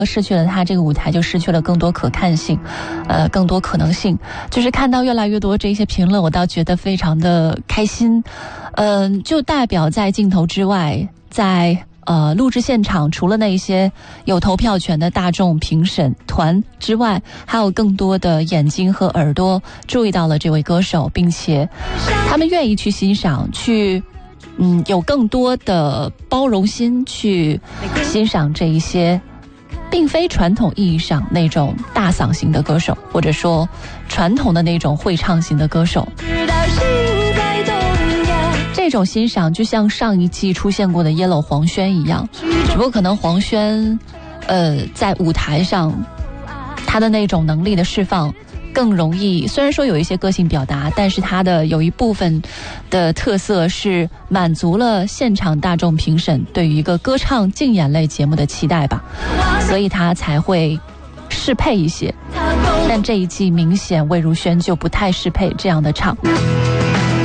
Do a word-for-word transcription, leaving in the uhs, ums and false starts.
失去了它，这个舞台就失去了更多可看性，呃，更多可能性。就是看到越来越多这些评论，我倒觉得非常的开心。嗯、呃，就代表在镜头之外，在呃录制现场，除了那些有投票权的大众评审团之外，还有更多的眼睛和耳朵注意到了这位歌手，并且他们愿意去欣赏，去嗯有更多的包容心去欣赏这一些并非传统意义上那种大嗓型的歌手，或者说传统的那种会唱型的歌手。这种欣赏就像上一季出现过的 Yellow 黄轩一样，只不过可能黄轩呃在舞台上他的那种能力的释放更容易，虽然说有一些个性表达，但是他的有一部分的特色是满足了现场大众评审对于一个歌唱竞演类节目的期待吧，所以他才会适配一些。但这一季明显魏如萱就不太适配这样的唱。